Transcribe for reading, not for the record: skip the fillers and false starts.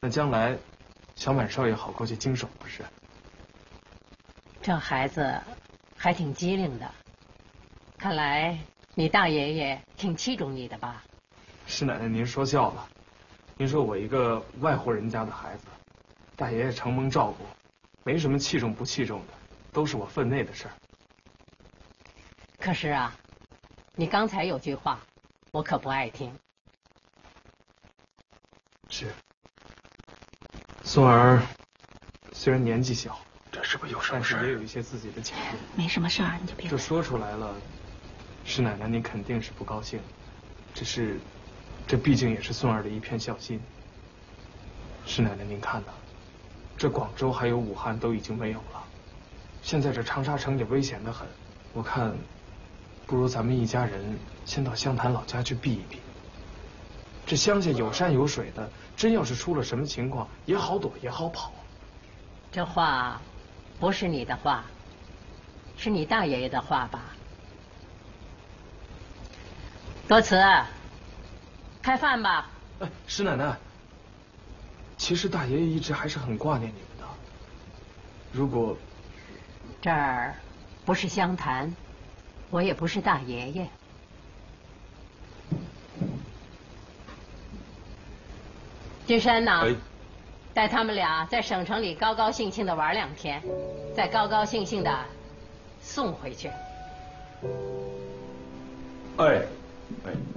那将来小满少爷好过去经手，不是？ 这孩子还挺机灵的，看来你大爷爷挺器重你的吧？ 师奶奶，您说笑了。您说我一个外户人家的孩子，大爷爷承蒙照顾，没什么器重不器重的，都是我分内的事儿。 可是啊，你刚才有句话，我可不爱听。 是，宋儿虽然年纪小， 这是不是有什么但事儿？ 是也有一些自己的强项。 没什么事儿，你就别这说出来了，师奶奶您肯定是不高兴，只是，这毕竟也是宋儿的一片孝心。师奶奶您看呐，这广州还有武汉都已经没有了，现在这长沙城也危险得很。我看，不如咱们一家人先到湘潭老家去避一避。这乡下有山有水的，真要是出了什么情况，也好躲也好跑。 这话不是你的话，是你大爷爷的话吧？多慈，开饭吧。 哎，师奶奶，其实大爷爷一直还是很挂念你们的。如果这儿不是湘潭，我也不是大爷爷。君山呐，带他们俩在省城里高高兴兴的玩2天，再高高兴兴的送回去。 哎，哎。